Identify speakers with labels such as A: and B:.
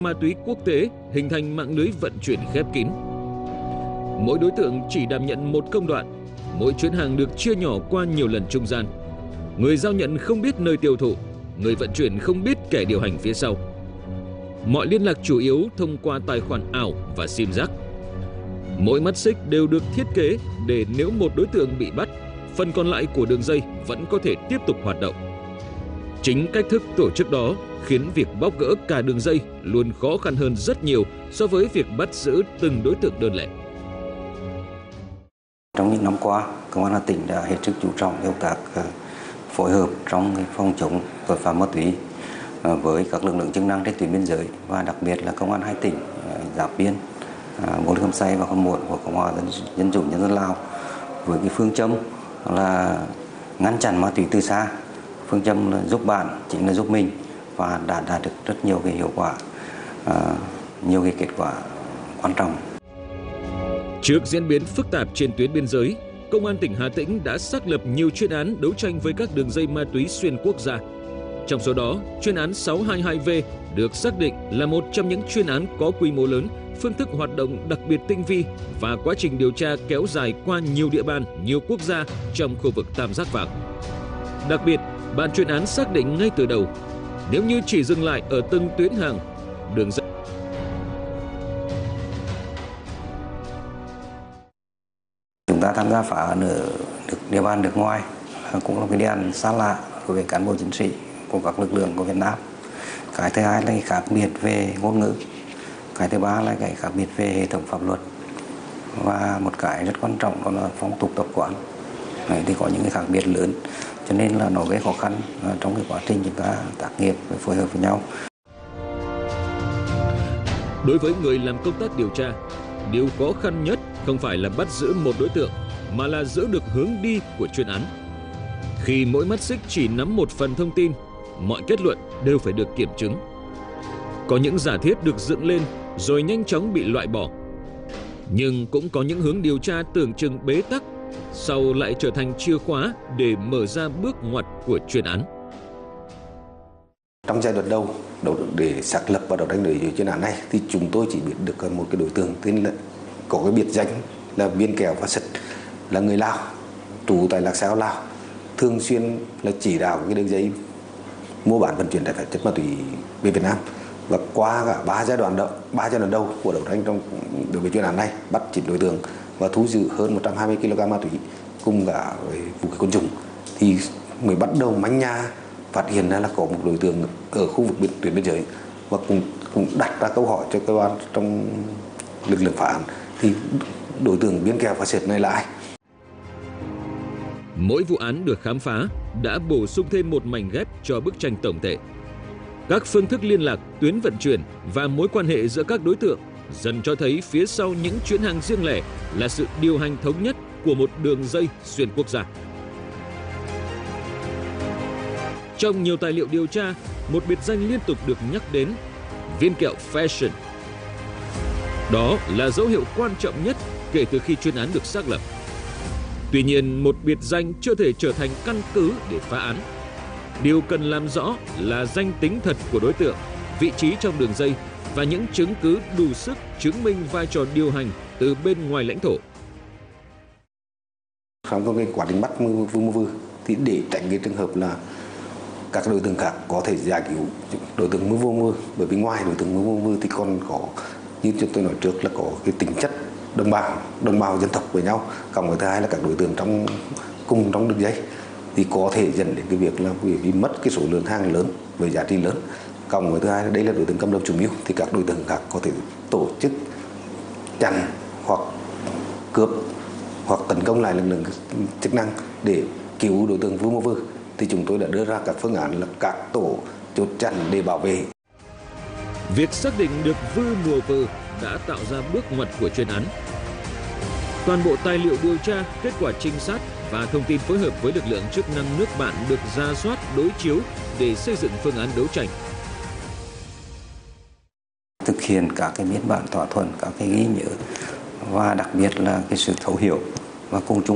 A: Ma túy quốc tế hình thành mạng lưới vận chuyển khép kín. Mỗi đối tượng chỉ đảm nhận một công đoạn, mỗi chuyến hàng được chia nhỏ qua nhiều lần trung gian. Người giao nhận không biết nơi tiêu thụ, người vận chuyển không biết kẻ điều hành phía sau. Mọi liên lạc chủ yếu thông qua tài khoản ảo và sim giác. Mỗi mắt xích đều được thiết kế để nếu một đối tượng bị bắt, phần còn lại của đường dây vẫn có thể tiếp tục hoạt động. Chính cách thức tổ chức đó khiến việc bóc gỡ cả đường dây luôn khó khăn hơn rất nhiều so với việc bắt giữ từng đối tượng đơn lẻ.
B: Trong những năm qua, Công an Hà Tĩnh đã hết sức chú trọng công tác phối hợp trong phòng chống tội phạm ma túy với các lực lượng chức năng trên tuyến biên giới và đặc biệt là Công an hai tỉnh giáp biên, Bô Lý Khăm Say và Khăm Muộn của Cộng hòa Dân chủ Nhân dân Lào với cái phương châm là ngăn chặn ma túy từ xa, phương châm là giúp bạn chính là giúp mình và đã đạt được rất nhiều cái hiệu quả, nhiều cái kết quả quan trọng.
A: Trước diễn biến phức tạp trên tuyến biên giới, Công an tỉnh Hà Tĩnh đã xác lập nhiều chuyên án đấu tranh với các đường dây ma túy xuyên quốc gia. Trong số đó, chuyên án 622V được xác định là một trong những chuyên án có quy mô lớn, phương thức hoạt động đặc biệt tinh vi và quá trình điều tra kéo dài qua nhiều địa bàn, nhiều quốc gia trong khu vực Tam Giác Vàng. Đặc biệt, ban chuyên án xác định ngay từ đầu, nếu như chỉ dừng lại ở từng tuyến hàng, đường dây
B: chúng ta tham gia phá án ở địa bàn nước ngoài cũng là cái địa bàn xa lạ đối với cán bộ chiến sĩ của các lực lượng của Việt Nam. Cái thứ hai là cái khác biệt về ngôn ngữ, cái thứ ba là cái khác biệt về hệ thống pháp luật và một cái rất quan trọng đó là phong tục tập quán. Đấy, thì có những cái khác biệt lớn cho nên là nó gây khó khăn trong cái quá trình chúng ta tác nghiệp và phối hợp với nhau.
A: Đối với người làm công tác điều tra, điều khó khăn nhất không phải là bắt giữ một đối tượng, mà là giữ được hướng đi của chuyên án. Khi mỗi mắt xích chỉ nắm một phần thông tin, mọi kết luận đều phải được kiểm chứng. Có những giả thiết được dựng lên rồi nhanh chóng bị loại bỏ. Nhưng cũng có những hướng điều tra tưởng chừng bế tắc, sau lại trở thành chìa khóa để mở ra bước ngoặt của chuyên án.
C: Trong giai đoạn đầu để xác lập và đấu tranh đối với chuyên án này thì chúng tôi chỉ biết được một cái đối tượng tên là có cái biệt danh là Viên Kẹo Pha Sật, là người Lào, trú tại Lạc Sao, Lào, thường xuyên là chỉ đạo cái đường dây mua bán vận chuyển trái phép chất ma túy về Việt Nam. Và qua cả 3 giai đoạn đầu của đấu tranh đối với chuyên án này, bắt 9 đối tượng và thu giữ hơn 120 kg ma túy cùng cả vũ khí quân dụng, thì mới bắt đầu manh nha phát hiện ra là có một đối tượng ở khu vực tuyến biên giới và cũng đặt ra câu hỏi cho cơ quan trong lực lượng phá án thì đối tượng Viên Kẹo Pha Sệt này là ai?
A: Mỗi vụ án được khám phá đã bổ sung thêm một mảnh ghép cho bức tranh tổng thể. Các phương thức liên lạc, tuyến vận chuyển và mối quan hệ giữa các đối tượng dần cho thấy phía sau những chuyến hàng riêng lẻ là sự điều hành thống nhất của một đường dây xuyên quốc gia. Trong nhiều tài liệu điều tra, một biệt danh liên tục được nhắc đến, Viên Kẹo Fashion. Đó là dấu hiệu quan trọng nhất kể từ khi chuyên án được xác lập. Tuy nhiên, một biệt danh chưa thể trở thành căn cứ để phá án. Điều cần làm rõ là danh tính thật của đối tượng, vị trí trong đường dây và những chứng cứ đủ sức chứng minh vai trò điều hành từ bên ngoài lãnh thổ.
C: Trong cái quá trình bắt mưu vư thì để tránh cái trường hợp là các đối tượng khác có thể giải cứu đối tượng mưu vô mưu, bởi vì ngoài đối tượng mưu vô mưu thì còn có, như tôi nói trước, là có cái tính chất đồng bào dân tộc với nhau, cộng với thứ hai là các đối tượng cùng trong đường dây thì có thể dẫn đến cái việc là vì mất cái số lượng hàng lớn với giá trị lớn, cộng với thứ hai là đây là đối tượng cầm đầu chủ mưu thì các đối tượng khác có thể tổ chức chặn hoặc cướp hoặc tấn công lại lực lượng chức năng để cứu đối tượng mưu vô. Thì chúng tôi đã đưa ra các phương án là các tổ chốt chặn để bảo vệ.
A: Việc xác định được vư mùa vừ đã tạo ra bước ngoặt của chuyên án. Toàn bộ tài liệu điều tra, kết quả trinh sát và thông tin phối hợp với lực lượng chức năng nước bạn được rà soát, đối chiếu để xây dựng phương án đấu tranh.
B: Thực hiện các cái biên bản thỏa thuận, các cái ghi nhớ và đặc biệt là cái sự thấu hiểu và cùng chung